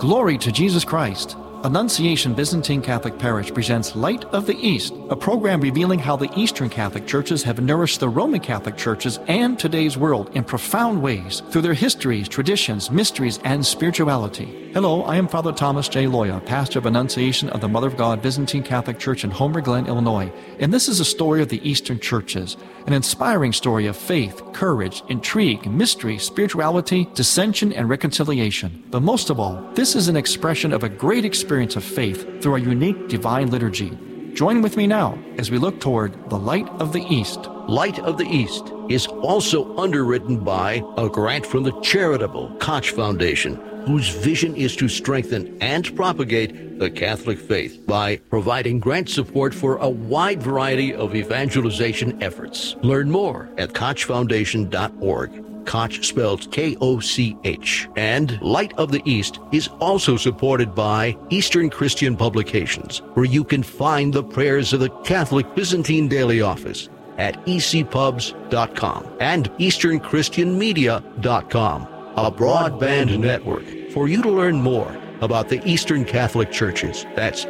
Glory to Jesus Christ. Annunciation Byzantine Catholic Parish presents Light of the East, a program revealing how the Eastern Catholic Churches have nourished the Roman Catholic Churches and today's world in profound ways through their histories, traditions, mysteries, and spirituality. Hello, I am Father Thomas J. Loya, pastor of Annunciation of the Mother of God Byzantine Catholic Church in Homer Glen, Illinois, and this is a story of the Eastern Churches, an inspiring story of faith, courage, intrigue, mystery, spirituality, dissension, and reconciliation. But most of all, this is an expression of a great experience of faith through a unique divine liturgy. Join with me now as we look toward the Light of the East. Light of the East is also underwritten by a grant from the charitable Koch Foundation, whose vision is to strengthen and propagate the Catholic faith by providing grant support for a wide variety of evangelization efforts. Learn more at kochfoundation.org. Koch spelled K-O-C-H. And Light of the East is also supported by Eastern Christian Publications, where you can find the prayers of the Catholic Byzantine Daily Office at ecpubs.com and easternchristianmedia.com, a broadband network for you to learn more about the Eastern Catholic Churches. That's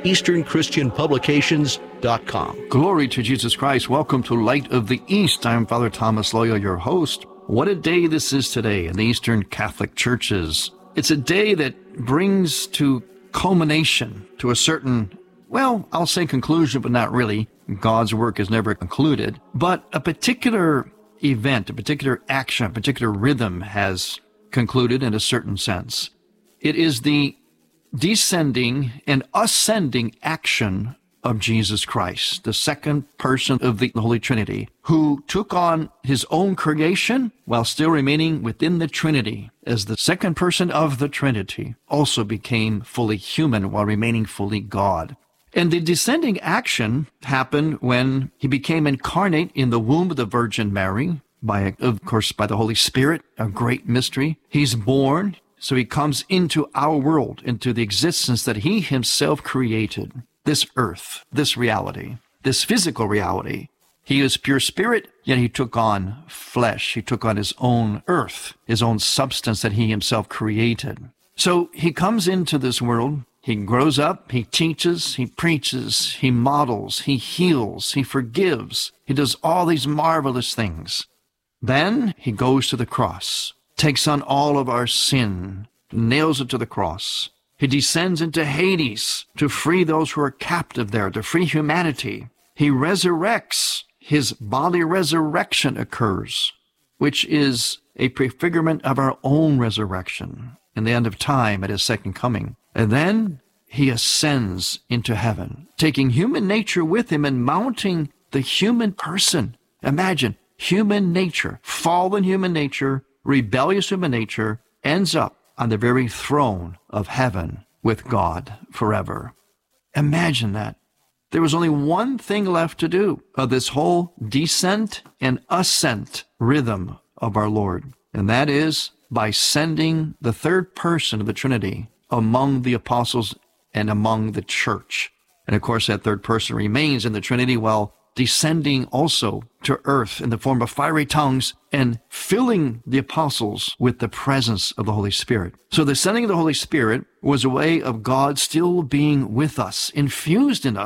easternchristianpublications.com. Glory to Jesus Christ. Welcome to Light of the East. I'm Father Thomas Loya, your host. What a day this is today in the Eastern Catholic Churches. It's a day that brings to culmination, to a certain, well, I'll say conclusion, but not really. God's work is never concluded. But a particular event, a particular action, a particular rhythm has concluded in a certain sense. It is the descending and ascending action of Jesus Christ, the second person of the Holy Trinity, who took on his own creation while still remaining within the Trinity, as the second person of the Trinity also became fully human while remaining fully God. And the descending action happened when he became incarnate in the womb of the Virgin Mary, of course, by the Holy Spirit, a great mystery. He's born, so he comes into our world, into the existence that he himself created. This earth, this reality, this physical reality. He is pure spirit, yet he took on flesh. He took on his own earth, his own substance that he himself created. So he comes into this world, he grows up, he teaches, he preaches, he models, he heals, he forgives. He does all these marvelous things. Then he goes to the cross, takes on all of our sin, nails it to the cross. He descends into Hades to free those who are captive there, to free humanity. He resurrects. His bodily resurrection occurs, which is a prefigurement of our own resurrection in the end of time at his second coming. And then he ascends into heaven, taking human nature with him and mounting the human person. Imagine human nature, fallen human nature, rebellious human nature, ends up on the very throne of heaven with God forever. Imagine that. There was only one thing left to do of this whole descent and ascent rhythm of our Lord, and that is by sending the third person of the Trinity among the apostles and among the church. And of course, that third person remains in the Trinity while descending also to earth in the form of fiery tongues and filling the apostles with the presence of the Holy Spirit. So the sending of the Holy Spirit was a way of God still being with us, infused in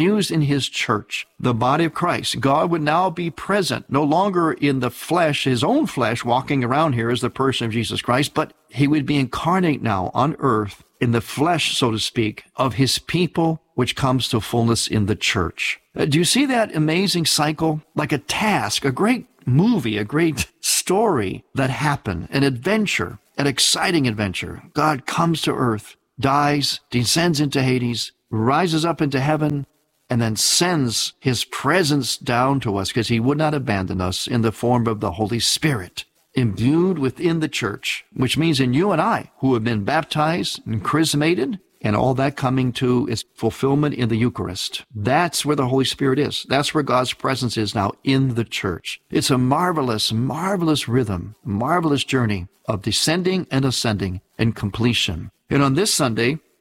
his church, the body of Christ. God would now be present, no longer in the flesh, his own flesh, walking around here as the person of Jesus Christ, but he would be incarnate now on earth in the flesh, so to speak, of his people, which comes to fullness in the church. Do you see that amazing cycle? Like a task, a great movie, a great story that happened, an adventure, an exciting adventure. God comes to earth, dies, descends into Hades, rises up into heaven, and then sends his presence down to us because he would not abandon us in the form of the Holy Spirit, imbued within the church, which means in you and I who have been baptized and chrismated, and all that coming to its fulfillment in the Eucharist. That's where the Holy Spirit is. That's where God's presence is now in the church. It's a marvelous, marvelous rhythm, marvelous journey of descending and ascending and completion. And on this Sunday,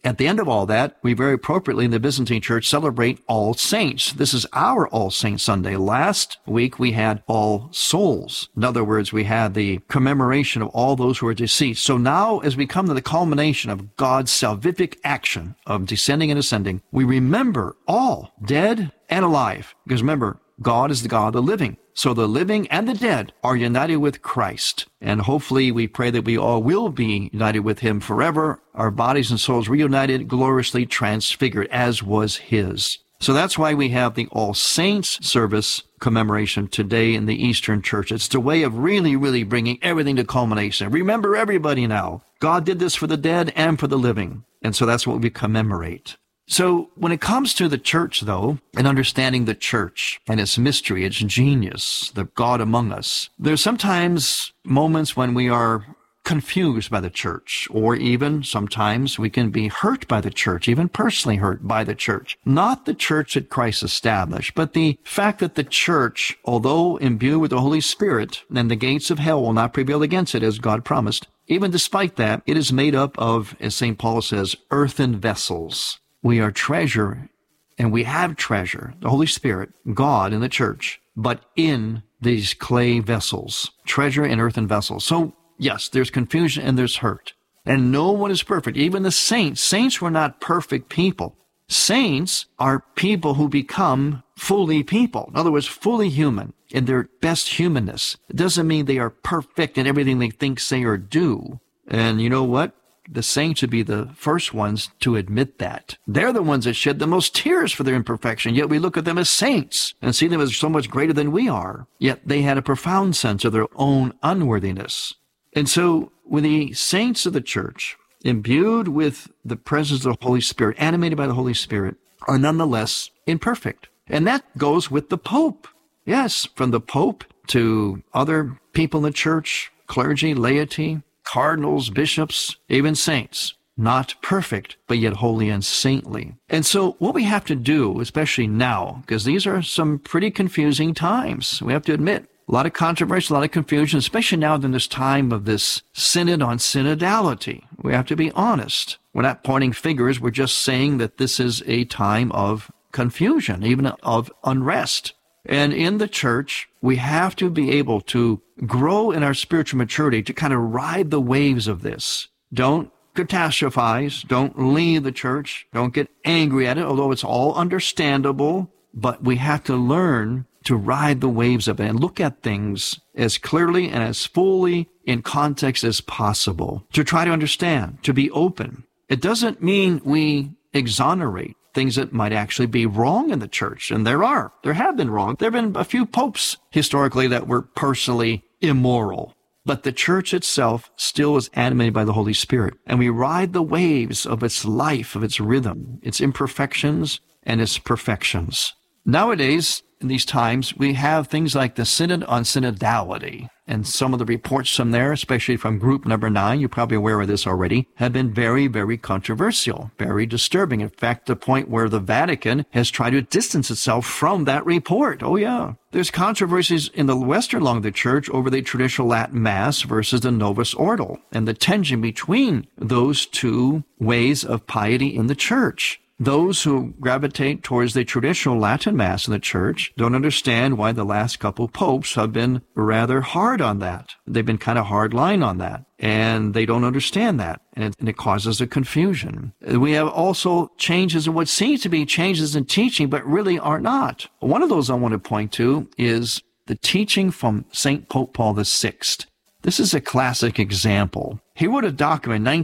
At the end of all that, we very appropriately in the Byzantine Church celebrate All Saints. This is our All Saints Sunday. Last week we had All Souls. In other words, we had the commemoration of all those who are deceased. So now as we come to the culmination of God's salvific action of descending and ascending, we remember all, dead and alive. Because remember, God is the God of the living. So the living and the dead are united with Christ. And hopefully we pray that we all will be united with him forever, our bodies and souls reunited, gloriously transfigured, as was his. So that's why we have the All Saints service commemoration today in the Eastern Church. It's the way of really bringing everything to culmination. Remember everybody now. God did this for the dead and for the living. And so that's what we commemorate. So when it comes to the church, though, and understanding the church and its mystery, its genius, the God among us, there's sometimes moments when we are confused by the church, or even sometimes we can be hurt by the church, even personally hurt by the church. Not the church that Christ established, but the fact that the church, although imbued with the Holy Spirit, and the gates of hell will not prevail against it, as God promised, even despite that, it is made up of, as St. Paul says, earthen vessels. We are treasure, and we have treasure, the Holy Spirit, God in the church, but in these clay vessels, treasure in earthen vessels. So, yes, there's confusion and there's hurt. And no one is perfect. Even the saints. Saints were not perfect people. Saints are people who become fully people. In other words, fully human in their best humanness. It doesn't mean they are perfect in everything they think, say, or do. And you know what? The saints should be the first ones to admit that. They're the ones that shed the most tears for their imperfection, yet we look at them as saints and see them as so much greater than we are. Yet they had a profound sense of their own unworthiness. And so when the saints of the church, imbued with the presence of the Holy Spirit, animated by the Holy Spirit, are nonetheless imperfect. And that goes with the Pope. Yes, from the Pope to other people in the church, clergy, laity, cardinals, bishops, even saints, not perfect, but yet holy and saintly. And so what we have to do, especially now, because these are some pretty confusing times, we have to admit, a lot of controversy, a lot of confusion, especially now in this time of this synod on synodality. We have to be honest. We're not pointing fingers. We're just saying that this is a time of confusion, even of unrest. And in the church, we have to be able to grow in our spiritual maturity to kind of ride the waves of this. Don't catastrophize. Don't leave the church. Don't get angry at it, although it's all understandable. But we have to learn to ride the waves of it and look at things as clearly and as fully in context as possible. To try to understand, to be open. It doesn't mean we exonerate things that might actually be wrong in the church. And there have been wrong. There have been a few popes historically that were personally immoral. But the church itself still is animated by the Holy Spirit. And we ride the waves of its life, of its rhythm, its imperfections and its perfections. Nowadays, in these times, we have things like the Synod on Synodality. And some of the reports from there, especially from group number 9, you're probably aware of this already, have been very, very controversial, very disturbing. In fact, the point where the Vatican has tried to distance itself from that report. Oh, yeah. There's controversies in the Western long of the Church over the traditional Latin Mass versus the Novus Ordo and the tension between those two ways of piety in the Church. Those who gravitate towards the traditional Latin Mass in the Church don't understand why the last couple popes have been rather hard on that. They've been kind of hard line on that, and they don't understand that, and it causes a confusion. We have also changes in what seems to be changes in teaching, but really are not. One of those I want to point to is the teaching from St. Pope Paul VI. This is a classic example. He wrote a document in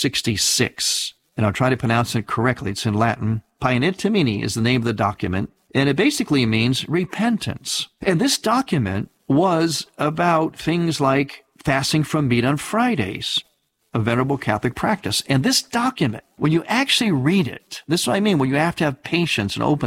1966, and I'll try to pronounce it correctly. It's in Latin. Paenitemini is the name of the document, and it basically means repentance. And this document was about things like fasting from meat on Fridays, a venerable Catholic practice. And this document, when you actually read it, this is what I mean, when you have to have patience and openness,